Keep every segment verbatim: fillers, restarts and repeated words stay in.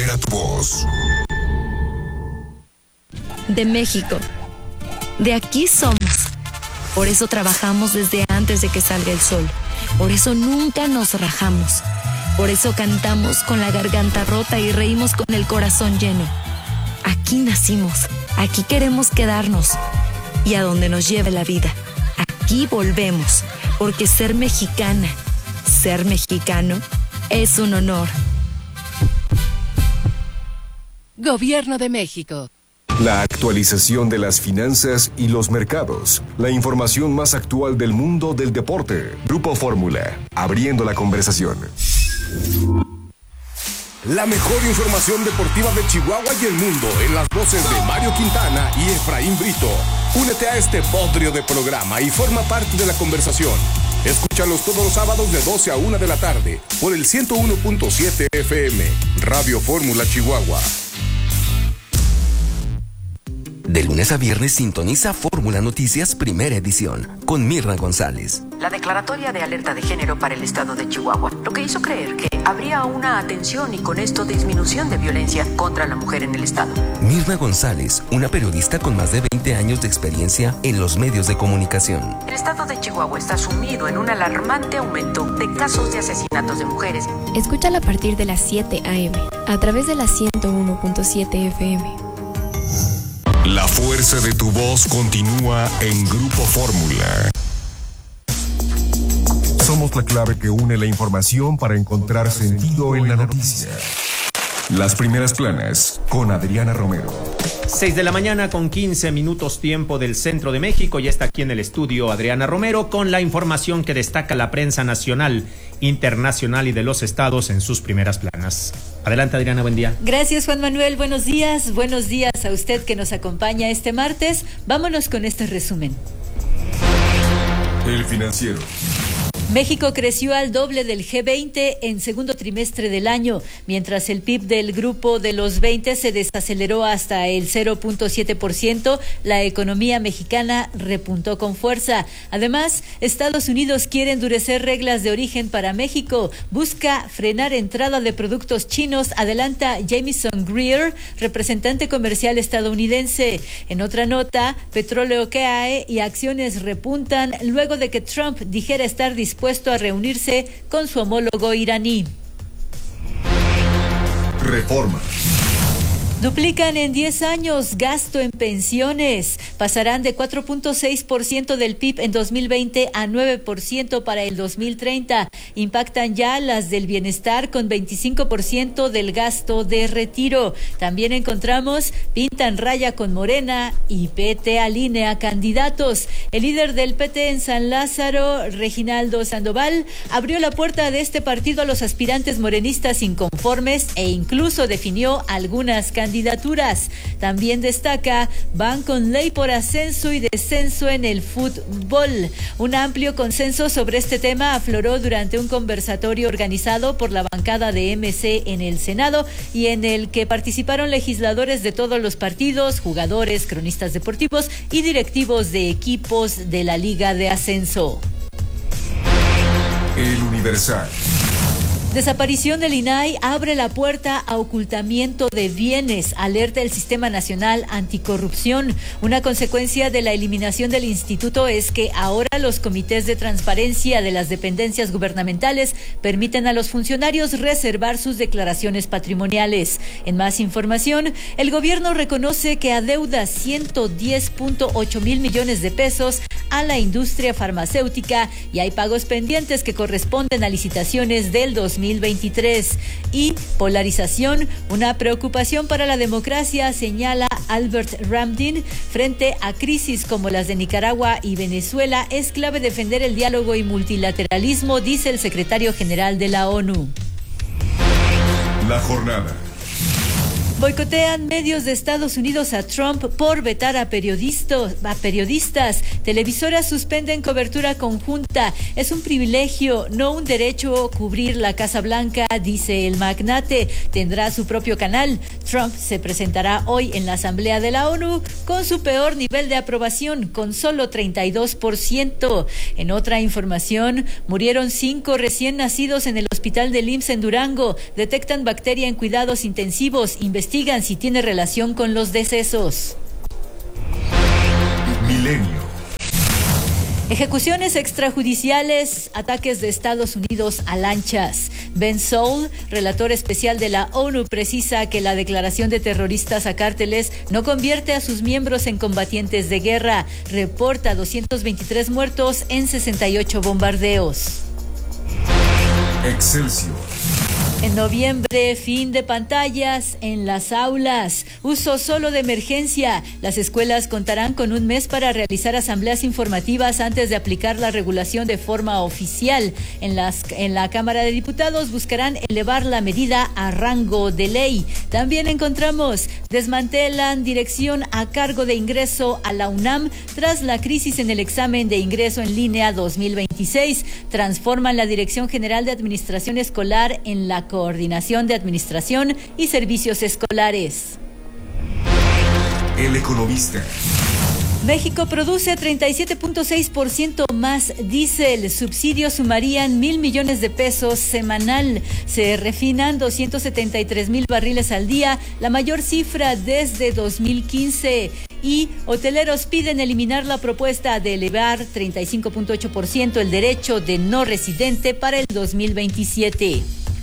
Libera tu voz. De México. De aquí somos. Por eso trabajamos desde antes de que salga el sol. Por eso nunca nos rajamos. Por eso cantamos con la garganta rota y reímos con el corazón lleno. Aquí nacimos. Aquí queremos quedarnos. Y a donde nos lleve la vida. Aquí volvemos. Porque ser mexicana, ser mexicano, es un honor. Gobierno de México. La actualización de las finanzas y los mercados. La información más actual del mundo del deporte. Grupo Fórmula, abriendo la conversación. La mejor información deportiva de Chihuahua y el mundo en las voces de Mario Quintana y Efraín Brito. Únete a este bodrio de programa y forma parte de la conversación. Escúchalos todos los sábados de doce a una de la tarde por el ciento uno punto siete F M, Radio Fórmula Chihuahua. De lunes a viernes sintoniza Fórmula Noticias Primera Edición con Mirna González. La declaratoria de alerta de género para el estado de Chihuahua, lo que hizo creer que habría una atención y con esto disminución de violencia contra la mujer en el estado. Mirna González, una periodista con más de veinte años de experiencia en los medios de comunicación. El estado de Chihuahua está sumido en un alarmante aumento de casos de asesinatos de mujeres. Escúchala a partir de las siete a eme a través de la ciento uno punto siete F M. La fuerza de tu voz continúa en Grupo Fórmula. Somos la clave que une la información para encontrar sentido en la noticia. Las primeras planas con Adriana Romero. seis de la mañana con quince minutos tiempo del centro de México. Ya está aquí en el estudio Adriana Romero con la información que destaca la prensa nacional, internacional y de los estados en sus primeras planas. Adelante, Adriana, buen día. Gracias, Juan Manuel, buenos días. Buenos días a usted que nos acompaña este martes. Vámonos con este resumen. El Financiero. México creció al doble del G veinte en segundo trimestre del año, mientras el P I B del grupo de los veinte se desaceleró hasta el cero punto siete por ciento. La economía mexicana repuntó con fuerza. Además, Estados Unidos quiere endurecer reglas de origen para México. Busca frenar entrada de productos chinos, adelanta Jamieson Greer, representante comercial estadounidense. En otra nota, petróleo cae y acciones repuntan luego de que Trump dijera estar dispuesto puesto a reunirse con su homólogo iraní. Reforma. Duplican en diez años gasto en pensiones. Pasarán de cuatro punto seis por ciento del P I B en dos mil veinte a nueve por ciento para el dos mil treinta. Impactan ya las del bienestar con veinticinco por ciento del gasto de retiro. También encontramos pintan raya con Morena y P T alinea candidatos. El líder del P T en San Lázaro, Reginaldo Sandoval, abrió la puerta de este partido a los aspirantes morenistas inconformes e incluso definió algunas candidaturas. Candidaturas. También destaca, van con ley por ascenso y descenso en el fútbol. Un amplio consenso sobre este tema afloró durante un conversatorio organizado por la bancada de M C en el Senado y en el que participaron legisladores de todos los partidos, jugadores, cronistas deportivos y directivos de equipos de la Liga de Ascenso. El Universal. Desaparición del I N A I abre la puerta a ocultamiento de bienes, alerta el Sistema Nacional Anticorrupción. Una consecuencia de la eliminación del instituto es que ahora los comités de transparencia de las dependencias gubernamentales permiten a los funcionarios reservar sus declaraciones patrimoniales. En más información, el gobierno reconoce que adeuda ciento diez punto ocho mil millones de pesos a la industria farmacéutica y hay pagos pendientes que corresponden a licitaciones del dos mil veintitrés. Y polarización, una preocupación para la democracia, señala Albert Ramdin. Frente a crisis como las de Nicaragua y Venezuela, es clave defender el diálogo y multilateralismo, dice el secretario general de la ONU. La jornada. Boicotean medios de Estados Unidos a Trump por vetar a periodistas. A periodistas. Televisoras suspenden cobertura conjunta. Es un privilegio, no un derecho, cubrir la Casa Blanca, dice el magnate. Tendrá su propio canal. Trump se presentará hoy en la Asamblea de la ONU con su peor nivel de aprobación, con solo treinta y dos por ciento. En otra información, murieron cinco recién nacidos en el hospital del I M S S en Durango. Detectan bacteria en cuidados intensivos. Investigan si tiene relación con los decesos. Milenio. Ejecuciones extrajudiciales, ataques de Estados Unidos a lanchas. Ben Saul, relator especial de la ONU, precisa que la declaración de terroristas a cárteles no convierte a sus miembros en combatientes de guerra. Reporta doscientos veintitrés muertos en sesenta y ocho bombardeos. Excelsior. En noviembre, fin de pantallas en las aulas. Uso solo de emergencia. Las escuelas contarán con un mes para realizar asambleas informativas antes de aplicar la regulación de forma oficial. En, las, en la Cámara de Diputados buscarán elevar la medida a rango de ley. También encontramos, desmantelan dirección a cargo de ingreso a la UNAM tras la crisis en el examen de ingreso en línea dos mil veintiséis. Transforman la Dirección General de Administración Escolar en la Coordinación de Administración y Servicios Escolares. El Economista. México produce treinta y siete punto seis por ciento más diésel. Subsidios sumarían mil millones de pesos semanal. Se refinan doscientos setenta y tres mil barriles al día, la mayor cifra desde dos mil quince. Y hoteleros piden eliminar la propuesta de elevar treinta y cinco punto ocho por ciento el derecho de no residente para el dos mil veintisiete.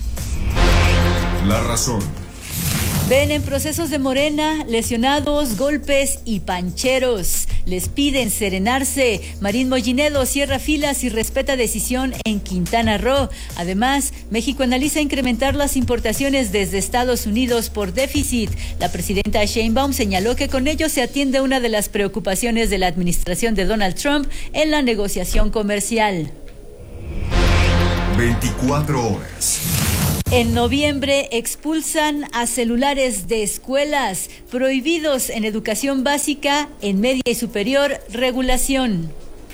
La Razón. Ven en procesos de Morena, lesionados, golpes y pancheros. Les piden serenarse. Marín Mollinedo cierra filas y respeta decisión en Quintana Roo. Además, México analiza incrementar las importaciones desde Estados Unidos por déficit. La presidenta Sheinbaum señaló que con ello se atiende una de las preocupaciones de la administración de Donald Trump en la negociación comercial. veinticuatro horas. En noviembre expulsan a celulares de escuelas, prohibidos en educación básica, en media y superior, regulación.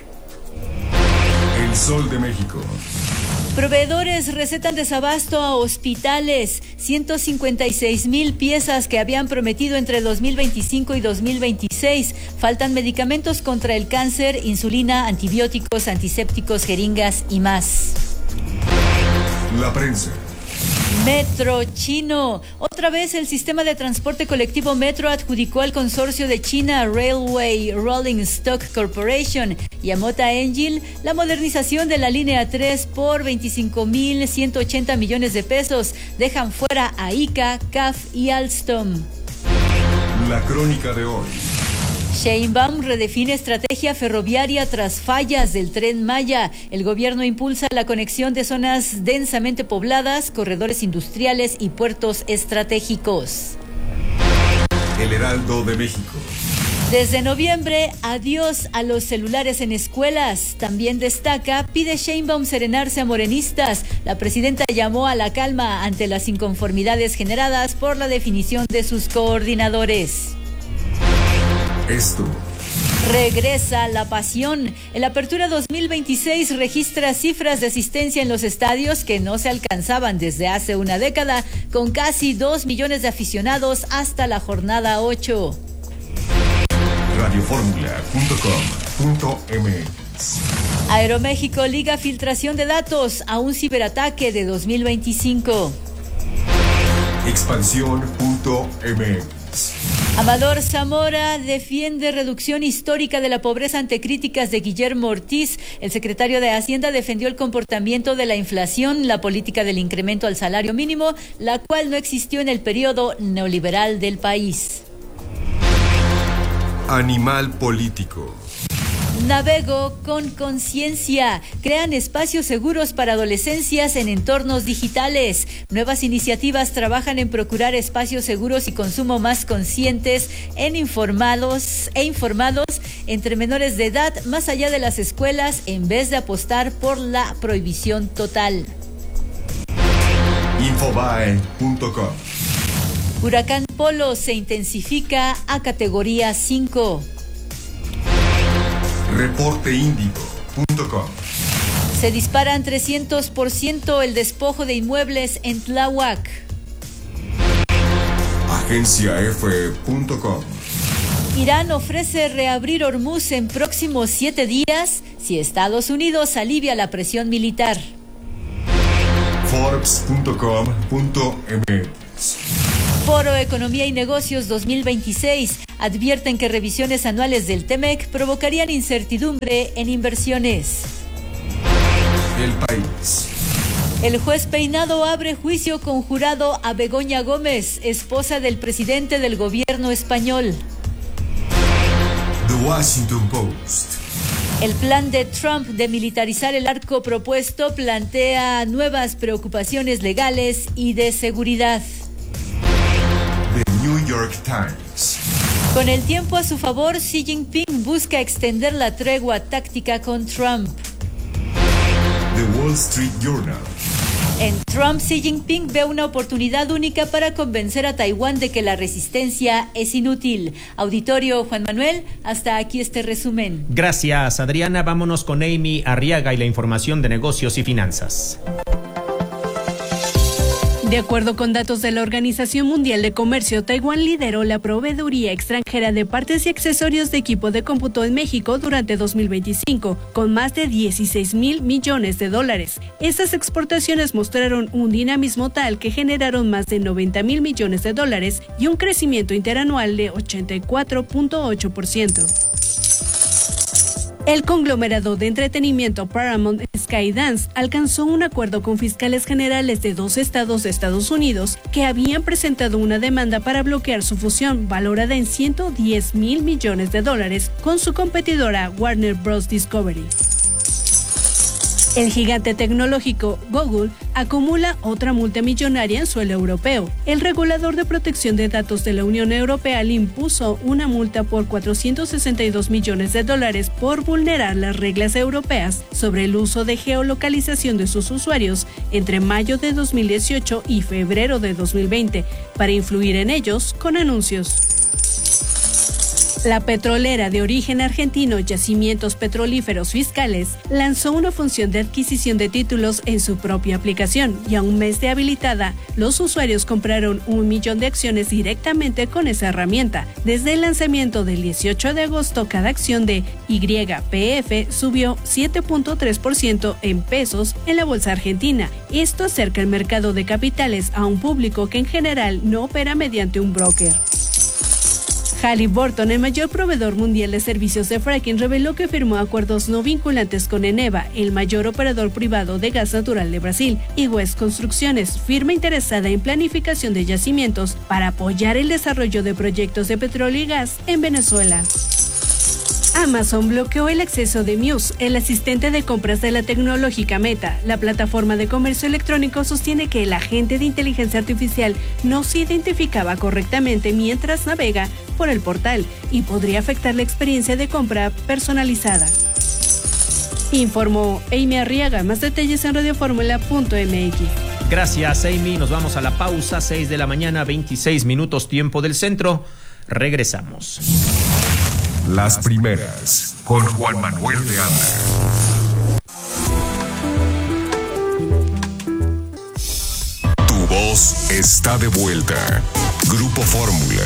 El Sol de México. Proveedores recetan desabasto a hospitales, ciento cincuenta y seis mil piezas que habían prometido entre dos mil veinticinco y dos mil veintiséis. Faltan medicamentos contra el cáncer, insulina, antibióticos, antisépticos, jeringas y más. La prensa. Metro chino. Otra vez el sistema de transporte colectivo Metro adjudicó al consorcio de China Railway Rolling Stock Corporation y a Mota Engil la modernización de la línea tres por veinticinco mil ciento ochenta millones de pesos. Dejan fuera a I C A, C A F y Alstom. La crónica de hoy. Sheinbaum redefine estrategia ferroviaria tras fallas del Tren Maya. El gobierno impulsa la conexión de zonas densamente pobladas, corredores industriales y puertos estratégicos. El Heraldo de México. Desde noviembre, adiós a los celulares en escuelas. También destaca, pide Sheinbaum serenarse a morenistas. La presidenta llamó a la calma ante las inconformidades generadas por la definición de sus coordinadores. Esto. Regresa la pasión. El Apertura dos mil veintiséis registra cifras de asistencia en los estadios que no se alcanzaban desde hace una década, con casi dos millones de aficionados hasta la jornada ocho. radio fórmula punto com punto m x. Aeroméxico liga filtración de datos a un ciberataque de dos mil veinticinco. expansión punto m x. Amador Zamora defiende reducción histórica de la pobreza ante críticas de Guillermo Ortiz. El secretario de Hacienda defendió el comportamiento de la inflación, la política del incremento al salario mínimo, la cual no existió en el periodo neoliberal del país. Animal político. Navego con conciencia. Crean espacios seguros para adolescencias en entornos digitales. Nuevas iniciativas trabajan en procurar espacios seguros y consumo más conscientes en informados e informados entre menores de edad más allá de las escuelas en vez de apostar por la prohibición total. infobae punto com. Huracán Polo se intensifica a categoría cinco. reporte índigo punto com. Se disparan trescientos por ciento el despojo de inmuebles en Tláhuac. agencia efe punto com. Irán ofrece reabrir Hormuz en próximos siete días si Estados Unidos alivia la presión militar. forbes punto com punto eme equis. Foro Economía y Negocios dos mil veintiséis advierten que revisiones anuales del Temec provocarían incertidumbre en inversiones. El País. El juez Peinado abre juicio conjurado a Begoña Gómez, esposa del presidente del gobierno español. The Washington Post. El plan de Trump de militarizar el arco propuesto plantea nuevas preocupaciones legales y de seguridad. The New York Times. Con el tiempo a su favor, Xi Jinping busca extender la tregua táctica con Trump. The Wall Street Journal. En Trump, Xi Jinping ve una oportunidad única para convencer a Taiwán de que la resistencia es inútil. Auditorio Juan Manuel, hasta aquí este resumen. Gracias, Adriana. Vámonos con Amy Arriaga y la información de negocios y finanzas. De acuerdo con datos de la Organización Mundial de Comercio, Taiwán lideró la proveeduría extranjera de partes y accesorios de equipo de cómputo en México durante dos mil veinticinco, con más de dieciséis mil millones de dólares. Estas exportaciones mostraron un dinamismo tal que generaron más de noventa mil millones de dólares y un crecimiento interanual de ochenta y cuatro punto ocho por ciento. El conglomerado de entretenimiento Paramount Skydance alcanzó un acuerdo con fiscales generales de dos estados de Estados Unidos que habían presentado una demanda para bloquear su fusión valorada en ciento diez mil millones de dólares con su competidora Warner Bros. Discovery. El gigante tecnológico Google acumula otra multa millonaria en suelo europeo. El regulador de protección de datos de la Unión Europea le impuso una multa por cuatrocientos sesenta y dos millones de dólares por vulnerar las reglas europeas sobre el uso de geolocalización de sus usuarios entre mayo de dos mil dieciocho y febrero de dos mil veinte para influir en ellos con anuncios. La petrolera de origen argentino Yacimientos Petrolíferos Fiscales lanzó una función de adquisición de títulos en su propia aplicación y a un mes de habilitada, los usuarios compraron un millón de acciones directamente con esa herramienta. Desde el lanzamiento del dieciocho de agosto, cada acción de Y P F subió siete punto tres por ciento en pesos en la bolsa argentina. Esto acerca el mercado de capitales a un público que en general no opera mediante un broker. Halliburton, el mayor proveedor mundial de servicios de fracking, reveló que firmó acuerdos no vinculantes con Eneva, el mayor operador privado de gas natural de Brasil, y West Construcciones, firma interesada en planificación de yacimientos para apoyar el desarrollo de proyectos de petróleo y gas en Venezuela. Amazon bloqueó el acceso de Muse, el asistente de compras de la tecnológica Meta. La plataforma de comercio electrónico sostiene que el agente de inteligencia artificial no se identificaba correctamente mientras navega por el portal y podría afectar la experiencia de compra personalizada. Informó Amy Arriaga. Más detalles en radioformula punto eme equis. Gracias, Amy. Nos vamos a la pausa. seis de la mañana, veintiséis minutos, tiempo del centro. Regresamos. Las primeras, con Juan Manuel de Anda. Tu voz está de vuelta. Grupo Fórmula.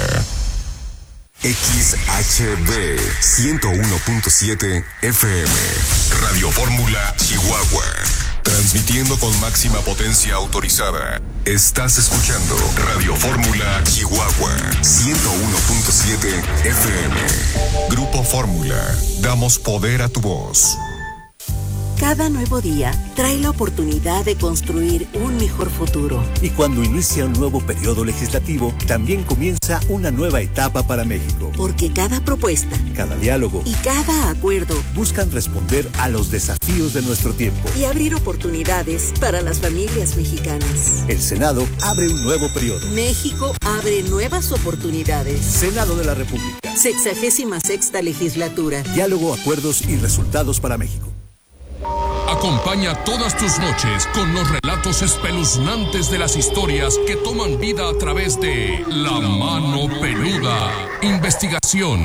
X H B ciento uno punto siete F M. Radio Fórmula Chihuahua. Transmitiendo con máxima potencia autorizada. Estás escuchando Radio Fórmula Chihuahua ciento uno punto siete F M. Grupo Fórmula. Damos poder a tu voz. Cada nuevo día trae la oportunidad de construir un mejor futuro. Y cuando inicia un nuevo periodo legislativo, también comienza una nueva etapa para México. Porque cada propuesta, cada diálogo y cada acuerdo buscan responder a los desafíos de nuestro tiempo y abrir oportunidades para las familias mexicanas. El Senado abre un nuevo periodo. México abre nuevas oportunidades. Senado de la República. Sexagésima sexta legislatura. Diálogo, acuerdos y resultados para México. Acompaña todas tus noches con los relatos espeluznantes de las historias que toman vida a través de La Mano Peluda. Investigación.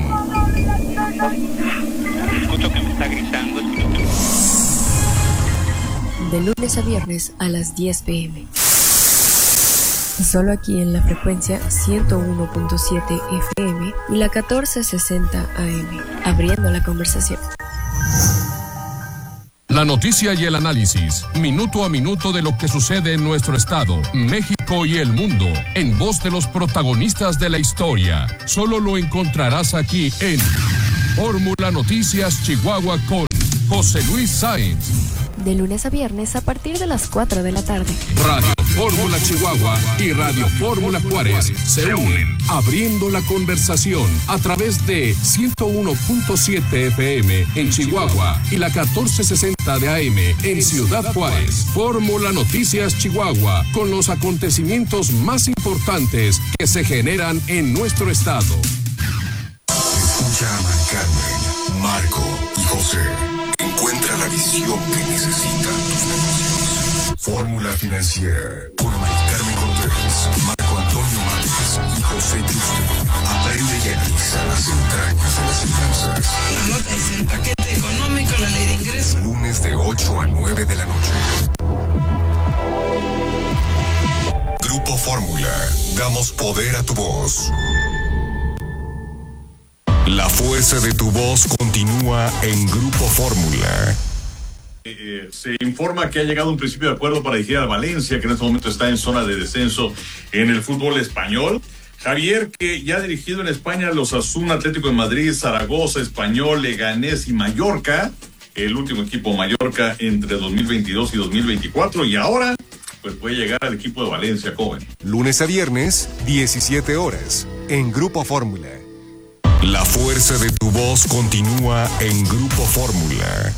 Escucho que me está gritando. De lunes a viernes a las diez pm. Solo aquí en la frecuencia ciento uno punto siete F M y la catorce sesenta A M. Abriendo la conversación. La noticia y el análisis, minuto a minuto de lo que sucede en nuestro estado, México y el mundo, en voz de los protagonistas de la historia. Solo lo encontrarás aquí en Fórmula Noticias Chihuahua con José Luis Sáenz. De lunes a viernes a partir de las cuatro de la tarde. Radio Fórmula Chihuahua y Radio Fórmula Juárez se unen, abriendo la conversación a través de ciento uno punto siete F M en Chihuahua y la catorce sesenta de A M en Ciudad Juárez. Fórmula Noticias Chihuahua, con los acontecimientos más importantes que se generan en nuestro estado. Escucha a Mari Carmen, Marco y José. Encuentra la visión que necesitan tus negocios. Fórmula Financiera con Mari Carmen Cortés, Marco Antonio Márquez y José Yuste. Aprende y analiza las entrañas de las finanzas. La nota es el paquete económico, la ley de ingresos. Lunes de ocho a nueve de la noche. Grupo Fórmula. Damos poder a tu voz. La fuerza de tu voz continúa en Grupo Fórmula. Eh, se informa que ha llegado un principio de acuerdo para dirigir al Valencia, que en este momento está en zona de descenso en el fútbol español. Javier, que ya ha dirigido en España los Osasuna, Atlético de Madrid, Zaragoza, Español, Leganés y Mallorca. El último equipo Mallorca entre dos mil veintidós y dos mil veinticuatro. Y ahora, pues puede llegar al equipo de Valencia, joven. Lunes a viernes, diecisiete horas, en Grupo Fórmula. La fuerza de tu voz continúa en Grupo Fórmula.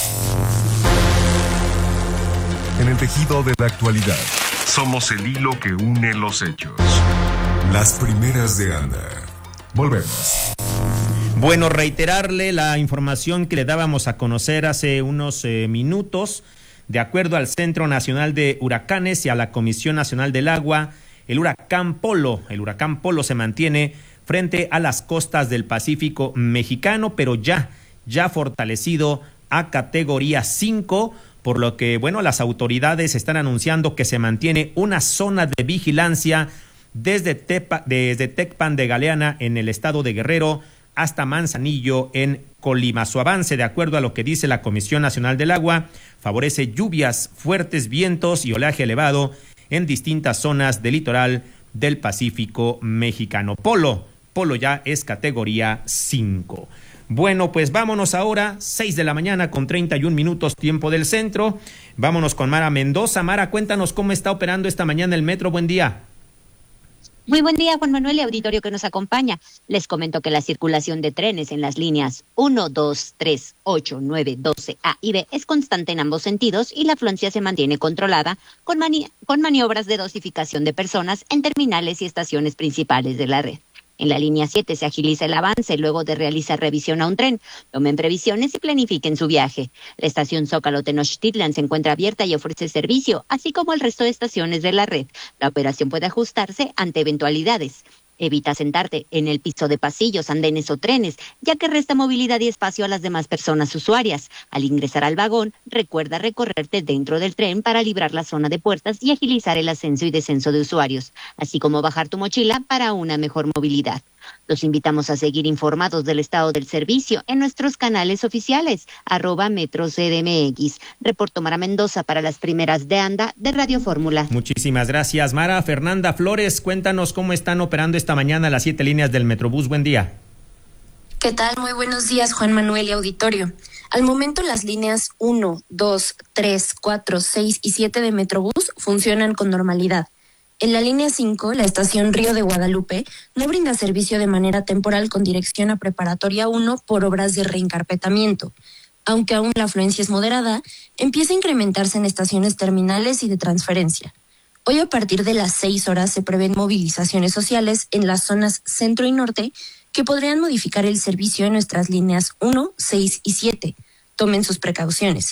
En el tejido de la actualidad, somos el hilo que une los hechos. Las primeras de Anda. Volvemos. Bueno, reiterarle la información que le dábamos a conocer hace unos eh, minutos. De acuerdo al Centro Nacional de Huracanes y a la Comisión Nacional del Agua, el huracán Polo, el huracán Polo se mantiene frente a las costas del Pacífico mexicano, pero ya, ya fortalecido a categoría cinco, por lo que, bueno, las autoridades están anunciando que se mantiene una zona de vigilancia desde, Tepa, desde Tecpan de Galeana en el estado de Guerrero hasta Manzanillo en Colima. Su avance, de acuerdo a lo que dice la Comisión Nacional del Agua, favorece lluvias, fuertes vientos y oleaje elevado en distintas zonas del litoral del Pacífico mexicano. Polo, Polo ya es categoría cinco. Bueno, pues vámonos ahora, seis de la mañana con treinta y un minutos, tiempo del centro. Vámonos con Mara Mendoza. Mara, cuéntanos cómo está operando esta mañana el metro. Buen día. Muy buen día, Juan Manuel y auditorio que nos acompaña. Les comento que la circulación de trenes en las líneas uno, dos, tres, ocho, nueve, doce A y B es constante en ambos sentidos y la afluencia se mantiene controlada con, mani- con maniobras de dosificación de personas en terminales y estaciones principales de la red. En la línea siete se agiliza el avance luego de realizar revisión a un tren. Tomen previsiones y planifiquen su viaje. La estación Zócalo Tenochtitlan se encuentra abierta y ofrece servicio, así como el resto de estaciones de la red. La operación puede ajustarse ante eventualidades. Evita sentarte en el piso de pasillos, andenes o trenes, ya que resta movilidad y espacio a las demás personas usuarias. Al ingresar al vagón, recuerda recorrerte dentro del tren para librar la zona de puertas y agilizar el ascenso y descenso de usuarios, así como bajar tu mochila para una mejor movilidad. Los invitamos a seguir informados del estado del servicio en nuestros canales oficiales, arroba Metro C D M X. Reporto Mara Mendoza para las primeras de Anda de Radio Fórmula. Muchísimas gracias, Mara. Fernanda Flores, cuéntanos cómo están operando esta mañana las siete líneas del Metrobús. Buen día. ¿Qué tal? Muy buenos días, Juan Manuel y auditorio. Al momento las líneas uno, dos, tres, cuatro, seis y siete de Metrobús funcionan con normalidad. En la línea cinco, la estación Río de Guadalupe no brinda servicio de manera temporal con dirección a Preparatoria uno por obras de reencarpetamiento. Aunque aún la afluencia es moderada, empieza a incrementarse en estaciones terminales y de transferencia. Hoy a partir de las seis horas se prevén movilizaciones sociales en las zonas centro y norte que podrían modificar el servicio en nuestras líneas uno, seis y siete. Tomen sus precauciones.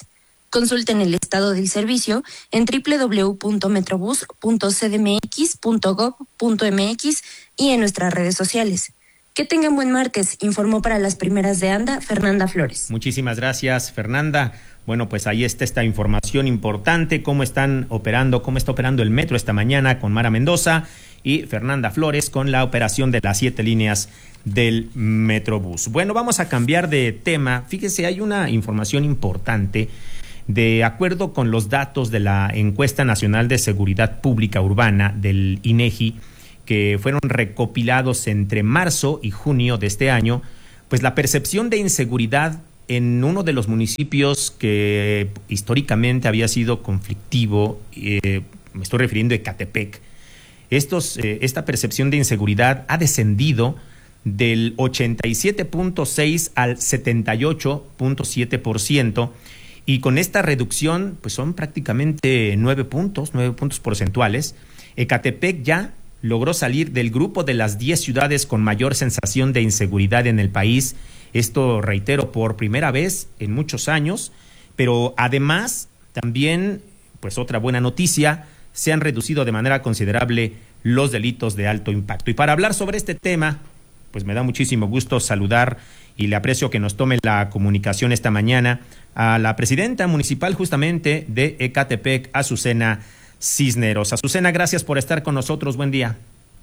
Consulten el estado del servicio en doble u doble u doble u punto metrobús punto c d m x punto gob punto m x y en nuestras redes sociales. Que tengan buen martes, informó para las primeras de ANDA Fernanda Flores. Muchísimas gracias, Fernanda. Bueno, pues ahí está esta información importante, cómo están operando, cómo está operando el metro esta mañana con Mara Mendoza y Fernanda Flores con la operación de las siete líneas del Metrobús. Bueno, vamos a cambiar de tema. Fíjese, hay una información importante. De acuerdo con los datos de la Encuesta Nacional de Seguridad Pública Urbana del INEGI, que fueron recopilados entre marzo y junio de este año, pues la percepción de inseguridad en uno de los municipios que históricamente había sido conflictivo, eh, me estoy refiriendo a Ecatepec, estos, eh, esta percepción de inseguridad ha descendido del ochenta y siete punto seis al setenta y ocho punto siete por ciento, y con esta reducción pues son prácticamente nueve puntos, nueve puntos porcentuales. Ecatepec ya logró salir del grupo de las diez ciudades con mayor sensación de inseguridad en el país. Esto, reitero, por primera vez en muchos años, pero además también, pues otra buena noticia, se han reducido de manera considerable los delitos de alto impacto. Y para hablar sobre este tema, pues me da muchísimo gusto saludar y le aprecio que nos tome la comunicación esta mañana a la presidenta municipal justamente de Ecatepec, Azucena Cisneros. Azucena, gracias por estar con nosotros. Buen día.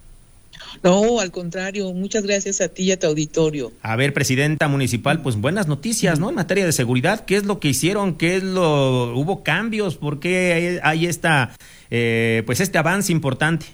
No, al contrario, muchas gracias a ti y a tu auditorio. A ver, presidenta municipal, pues buenas noticias, ¿no? En materia de seguridad, ¿qué es lo que hicieron? ¿Qué es lo hubo cambios? ¿Por qué hay, hay esta, eh, pues este avance importante?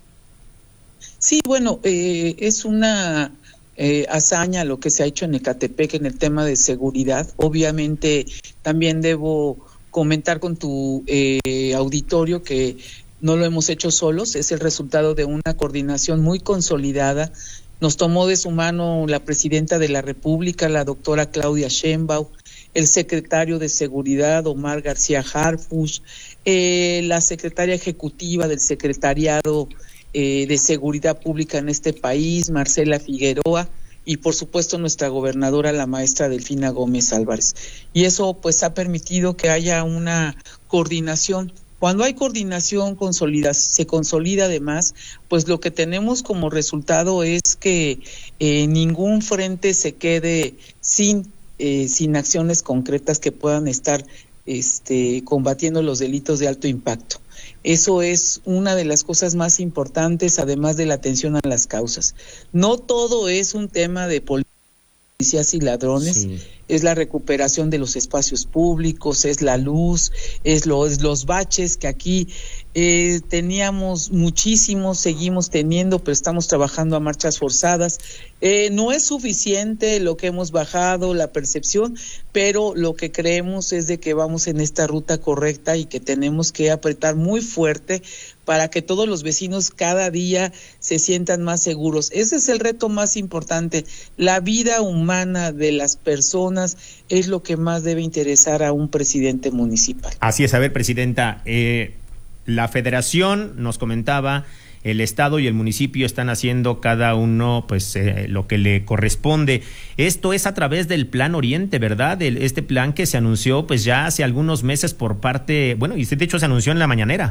Sí, bueno, eh, es una eh, hazaña lo que se ha hecho en Ecatepec en el tema de seguridad. Obviamente, también debo comentar con tu eh, auditorio que no lo hemos hecho solos, es el resultado de una coordinación muy consolidada. Nos tomó de su mano la presidenta de la República, la doctora Claudia Sheinbaum, el secretario de Seguridad, Omar García Harfuch, eh, la secretaria ejecutiva del Secretariado eh, de Seguridad Pública en este país, Marcela Figueroa, y por supuesto nuestra gobernadora, la maestra Delfina Gómez Álvarez. Y eso pues ha permitido que haya una coordinación. Cuando hay coordinación, consolida, se consolida además, pues lo que tenemos como resultado es que eh, ningún frente se quede sin, eh, sin acciones concretas que puedan estar este, combatiendo los delitos de alto impacto. Eso es una de las cosas más importantes, además de la atención a las causas. No todo es un tema de policías y ladrones. Sí. Es la recuperación de los espacios públicos, es la luz, es, lo, es los baches que aquí eh, teníamos muchísimos, seguimos teniendo, pero estamos trabajando a marchas forzadas. Eh, no es suficiente lo que hemos bajado, la percepción, pero lo que creemos es de que vamos en esta ruta correcta y que tenemos que apretar muy fuerte para que todos los vecinos cada día se sientan más seguros. Ese es el reto más importante. La vida humana de las personas es lo que más debe interesar a un presidente municipal. Así es. A ver, presidenta, eh, la federación nos comentaba, el estado y el municipio están haciendo cada uno pues eh, lo que le corresponde. Esto es a través del Plan Oriente, ¿verdad? El, este plan que se anunció pues ya hace algunos meses por parte, bueno, y de hecho se anunció en la mañanera.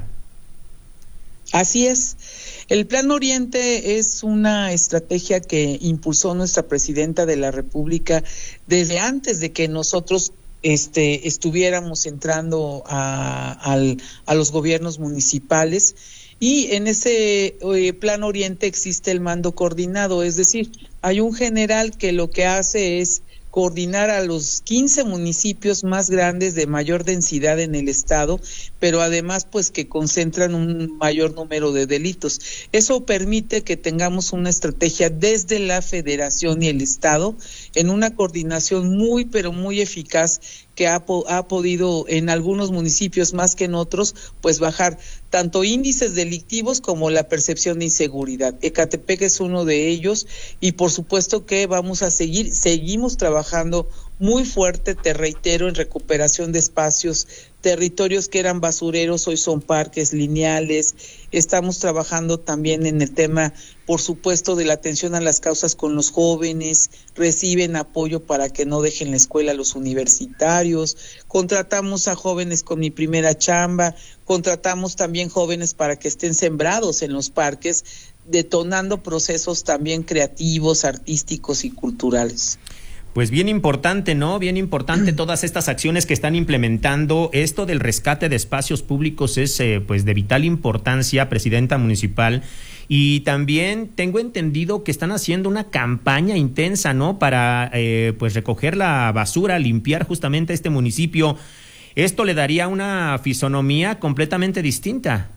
Así es. El Plan Oriente es una estrategia que impulsó nuestra presidenta de la República desde antes de que nosotros este, estuviéramos entrando a, al, a los gobiernos municipales. Y en ese eh, Plan Oriente existe el mando coordinado, es decir, hay un general que lo que hace es coordinar a los quince municipios más grandes de mayor densidad en el estado, pero además pues que concentran un mayor número de delitos. Eso permite que tengamos una estrategia desde la federación y el estado en una coordinación muy pero muy eficaz que ha, ha podido en algunos municipios más que en otros pues bajar tanto índices delictivos como la percepción de inseguridad. Ecatepec es uno de ellos y por supuesto que vamos a seguir, seguimos trabajando muy fuerte, te reitero, en recuperación de espacios, territorios que eran basureros, hoy son parques lineales. Estamos trabajando también en el tema, por supuesto, de la atención a las causas con los jóvenes, reciben apoyo para que no dejen la escuela los universitarios, contratamos a jóvenes con mi primera chamba, contratamos también jóvenes para que estén sembrados en los parques, detonando procesos también creativos, artísticos y culturales. Pues bien importante, ¿no? Bien importante todas estas acciones que están implementando. Esto del rescate de espacios públicos es eh, pues de vital importancia, presidenta municipal. Y también tengo entendido que están haciendo una campaña intensa, ¿no? Para eh, pues recoger la basura, limpiar justamente este municipio. Esto le daría una fisonomía completamente distinta.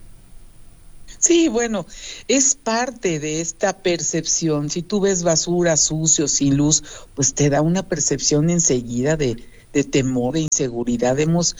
Sí, bueno, es parte de esta percepción. Si tú ves basura, sucio, sin luz, pues te da una percepción enseguida de, de temor, de inseguridad. Hemos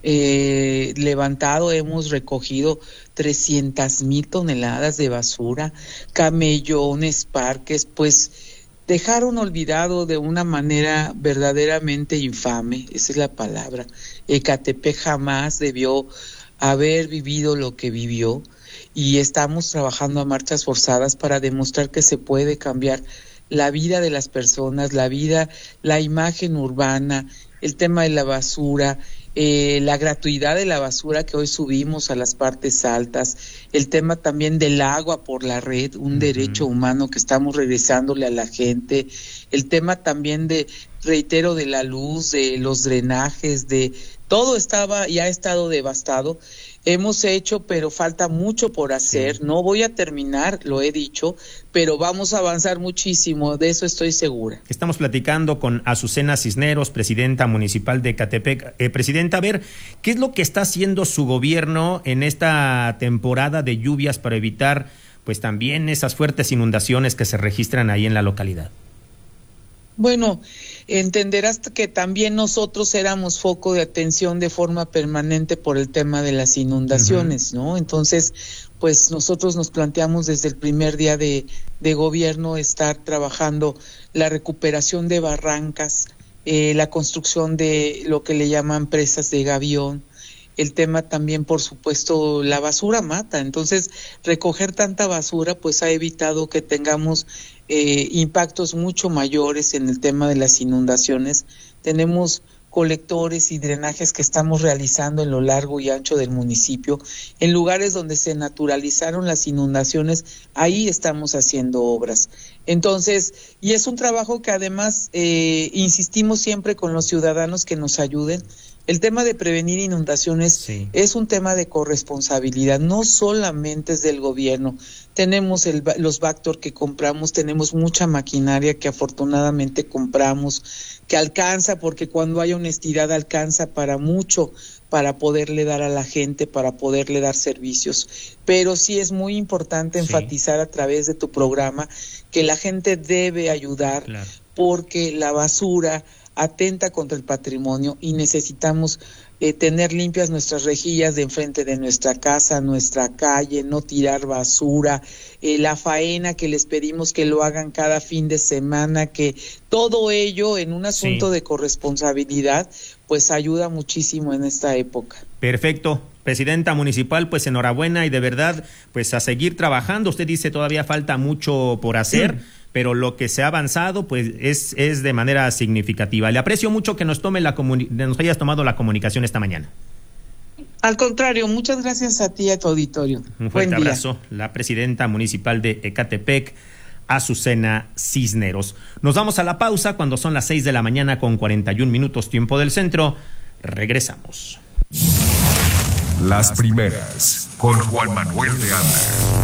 eh, levantado, hemos recogido trescientas mil toneladas de basura, camellones, parques, pues dejaron olvidado de una manera verdaderamente infame, esa es la palabra. Ecatepec jamás debió haber vivido lo que vivió. Y estamos trabajando a marchas forzadas para demostrar que se puede cambiar la vida de las personas, la vida, la imagen urbana, el tema de la basura, eh, la gratuidad de la basura que hoy subimos a las partes altas, el tema también del agua por la red, un uh-huh. derecho humano que estamos regresándole a la gente, el tema también de, reitero, de la luz, de los drenajes, de todo estaba y ha estado devastado. Hemos hecho, pero falta mucho por hacer. No voy a terminar, lo he dicho, pero vamos a avanzar muchísimo, de eso estoy segura. Estamos platicando con Azucena Cisneros, presidenta municipal de Ecatepec. Eh, presidenta, a ver, ¿qué es lo que está haciendo su gobierno en esta temporada de lluvias para evitar, pues también esas fuertes inundaciones que se registran ahí en la localidad? Bueno, entenderás que también nosotros éramos foco de atención de forma permanente por el tema de las inundaciones, uh-huh. ¿no? Entonces, pues nosotros nos planteamos desde el primer día de, de gobierno estar trabajando la recuperación de barrancas, eh, la construcción de lo que le llaman presas de gavión, el tema también, por supuesto, la basura mata. Entonces, recoger tanta basura pues ha evitado que tengamos eh, impactos mucho mayores en el tema de las inundaciones. Tenemos colectores y drenajes que estamos realizando en lo largo y ancho del municipio. En lugares donde se naturalizaron las inundaciones, ahí estamos haciendo obras. Entonces, y es un trabajo que además eh, insistimos siempre con los ciudadanos que nos ayuden. El tema de prevenir inundaciones sí. es un tema de corresponsabilidad, no solamente es del gobierno. Tenemos el, los Vactor que compramos, tenemos mucha maquinaria que afortunadamente compramos, que alcanza, porque cuando hay honestidad alcanza para mucho, para poderle dar a la gente, para poderle dar servicios. Pero sí es muy importante sí. enfatizar a través de tu programa que la gente debe ayudar, claro. porque la basura atenta contra el patrimonio y necesitamos eh, tener limpias nuestras rejillas de enfrente de nuestra casa, nuestra calle, no tirar basura, eh, la faena que les pedimos que lo hagan cada fin de semana, que todo ello en un asunto sí. de corresponsabilidad pues ayuda muchísimo en esta época. Perfecto. Presidenta municipal, pues enhorabuena y de verdad, pues a seguir trabajando. Usted dice todavía falta mucho por hacer, sí. pero lo que se ha avanzado, pues es, es de manera significativa. Le aprecio mucho que nos tome la comuni- nos hayas tomado la comunicación esta mañana. Al contrario, muchas gracias a ti y a tu auditorio. Un fuerte abrazo. La presidenta municipal de Ecatepec, Azucena Cisneros. Nos vamos a la pausa cuando son las seis de la mañana con cuarenta y un minutos tiempo del centro. Regresamos. Las primeras, con Juan Manuel de Anda.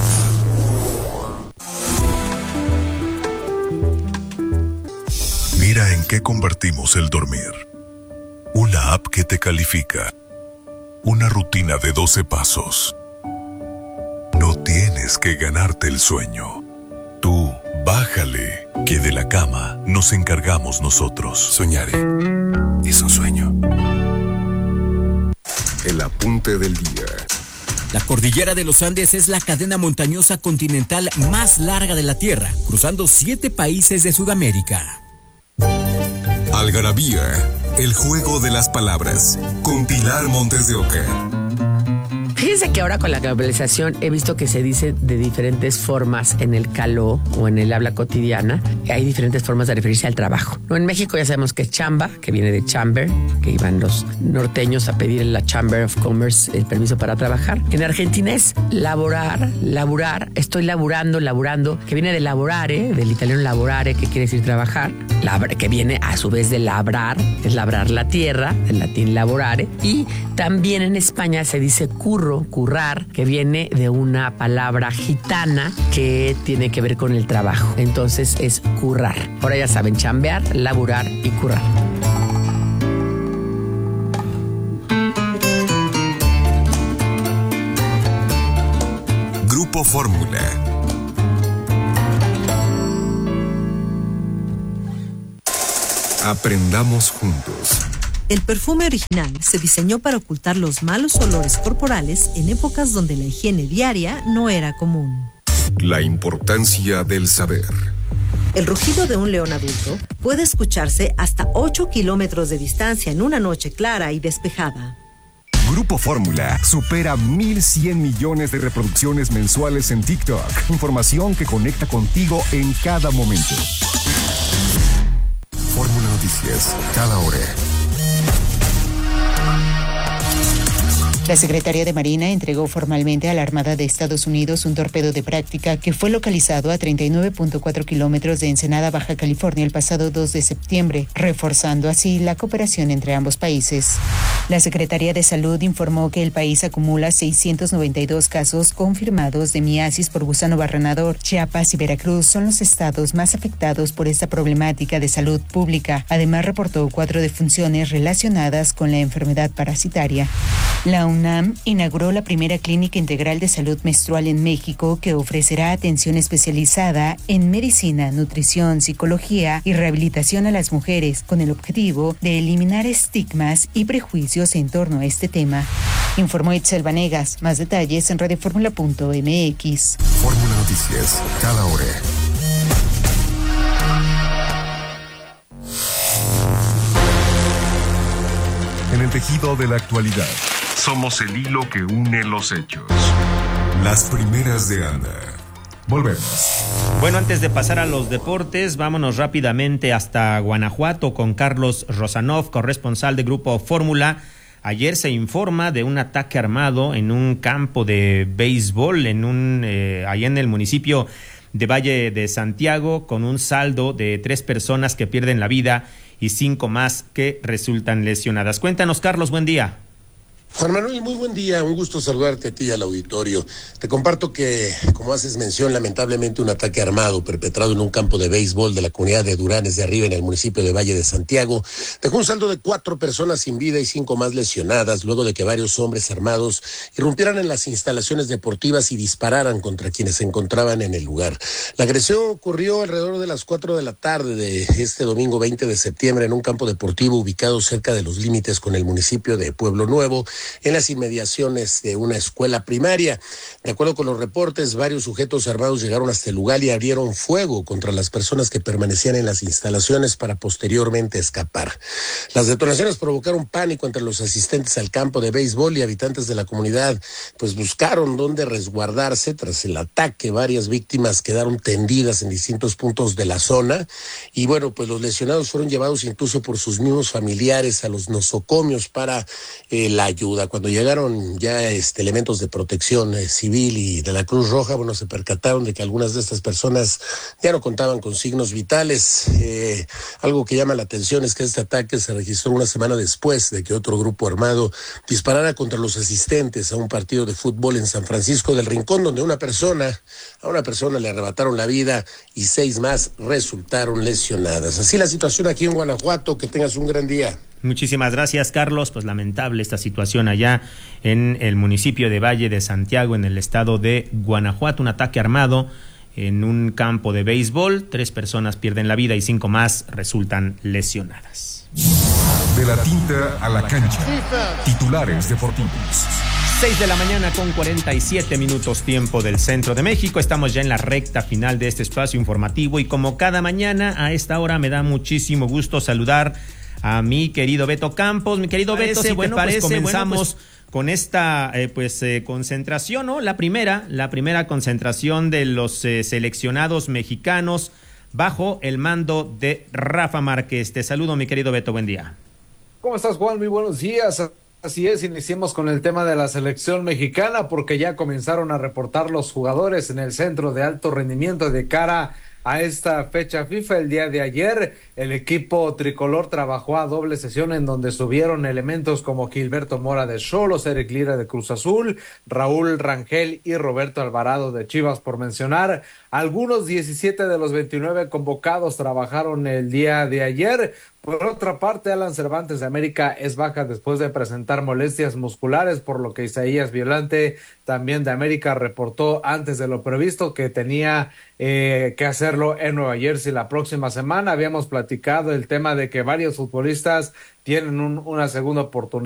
Mira en qué convertimos el dormir. Una app que te califica. Una rutina de doce pasos. No tienes que ganarte el sueño. Tú, bájale, que de la cama nos encargamos nosotros. Soñaré. Es un sueño. El apunte del día. La cordillera de los Andes es la cadena montañosa continental más larga de la Tierra, cruzando siete países de Sudamérica. Algarabía, el juego de las palabras, con Pilar Montes de Oca. Fíjense que ahora con la globalización he visto que se dice de diferentes formas en el caló o en el habla cotidiana. Hay diferentes formas de referirse al trabajo. ¿No? En México ya sabemos que es chamba, que viene de chamber, que iban los norteños a pedir en la Chamber of Commerce el permiso para trabajar. En Argentina es laborar, laburar, estoy laburando, laburando, que viene de laborare, del italiano laborare, que quiere decir trabajar, labra, que viene a su vez de labrar, es labrar la tierra, del latín laborare. Y también en España se dice curro, currar, que viene de una palabra gitana que tiene que ver con el trabajo. Entonces es currar. Ahora ya saben, chambear, laburar y currar. Grupo Fórmula. Aprendamos juntos. El perfume original se diseñó para ocultar los malos olores corporales en épocas donde la higiene diaria no era común. La importancia del saber. El rugido de un león adulto puede escucharse hasta ocho kilómetros de distancia en una noche clara y despejada. Grupo Fórmula supera mil cien millones de reproducciones mensuales en TikTok. Información que conecta contigo en cada momento. Fórmula Noticias, cada hora. La Secretaría de Marina entregó formalmente a la Armada de Estados Unidos un torpedo de práctica que fue localizado a treinta y nueve punto cuatro kilómetros de Ensenada, Baja California, el pasado dos de septiembre, reforzando así la cooperación entre ambos países. La Secretaría de Salud informó que el país acumula seiscientos noventa y dos casos confirmados de miasis por gusano barrenador. Chiapas y Veracruz son los estados más afectados por esta problemática de salud pública. Además, reportó cuatro defunciones relacionadas con la enfermedad parasitaria. La UNAM inauguró la primera clínica integral de salud menstrual en México que ofrecerá atención especializada en medicina, nutrición, psicología y rehabilitación a las mujeres con el objetivo de eliminar estigmas y prejuicios en torno a este tema. Informó Itzel Vanegas. Más detalles en radioformula punto m x. Fórmula Noticias, cada hora. En el tejido de la actualidad, somos el hilo que une los hechos. Las primeras de Ana. Volvemos. Bueno, antes de pasar a los deportes, vámonos rápidamente hasta Guanajuato con Carlos Rosanov, corresponsal de Grupo Fórmula. Ayer se informa de un ataque armado en un campo de béisbol en un eh, allá en el municipio de Valle de Santiago, con un saldo de tres personas que pierden la vida y cinco más que resultan lesionadas. Cuéntanos, Carlos, buen día. Juan Manuel, muy buen día, un gusto saludarte a ti y al auditorio. Te comparto que, como haces mención, lamentablemente un ataque armado perpetrado en un campo de béisbol de la comunidad de Duranes de Arriba en el municipio de Valle de Santiago dejó un saldo de cuatro personas sin vida y cinco más lesionadas luego de que varios hombres armados irrumpieran en las instalaciones deportivas y dispararan contra quienes se encontraban en el lugar. La agresión ocurrió alrededor de las cuatro de la tarde de este domingo veinte de septiembre en un campo deportivo ubicado cerca de los límites con el municipio de Pueblo Nuevo, en las inmediaciones de una escuela primaria. De acuerdo con los reportes, varios sujetos armados llegaron hasta el lugar y abrieron fuego contra las personas que permanecían en las instalaciones para posteriormente escapar. Las detonaciones provocaron pánico entre los asistentes al campo de béisbol y habitantes de la comunidad, pues buscaron dónde resguardarse tras el ataque. Varias víctimas quedaron tendidas en distintos puntos de la zona y bueno, pues los lesionados fueron llevados incluso por sus mismos familiares a los nosocomios para eh, la ayuda. Cuando llegaron ya este, elementos de protección eh, civil y de la Cruz Roja, bueno, se percataron de que algunas de estas personas ya no contaban con signos vitales. Eh, algo que llama la atención es que este ataque se registró una semana después de que otro grupo armado disparara contra los asistentes a un partido de fútbol en San Francisco del Rincón, donde una persona, a una persona le arrebataron la vida y seis más resultaron lesionadas. Así la situación aquí en Guanajuato. Que tengas un gran día. Muchísimas gracias, Carlos. Pues lamentable esta situación allá en el municipio de Valle de Santiago, en el estado de Guanajuato. Un ataque armado en un campo de béisbol. Tres personas pierden la vida y cinco más resultan lesionadas. De la tinta a la cancha. Titulares deportivos. seis de la mañana con cuarenta y siete minutos tiempo del centro de México. Estamos ya en la recta final de este espacio informativo y como cada mañana a esta hora me da muchísimo gusto saludar a mi querido Beto Campos. Mi querido Parece, Beto, si bueno, te parece, pues comenzamos bueno, pues, con esta eh, pues eh, concentración, ¿no? La primera, la primera concentración de los eh, seleccionados mexicanos bajo el mando de Rafa Márquez. Te saludo, mi querido Beto, buen día. ¿Cómo estás, Juan? Muy buenos días. Así es, iniciemos con el tema de la selección mexicana porque ya comenzaron a reportar los jugadores en el centro de alto rendimiento de cara a esta fecha FIFA. El día de ayer el equipo tricolor trabajó a doble sesión en donde subieron elementos como Gilberto Mora de Xolos, Eric Lira de Cruz Azul, Raúl Rangel y Roberto Alvarado de Chivas, por mencionar algunos. Diecisiete de los veintinueve convocados trabajaron el día de ayer. Por otra parte, Alan Cervantes de América es baja después de presentar molestias musculares, por lo que Isaías Violante, también de América, reportó antes de lo previsto que tenía eh, que hacerlo en Nueva Jersey la próxima semana. Habíamos platicado el tema de que varios futbolistas tienen un, una segunda oportunidad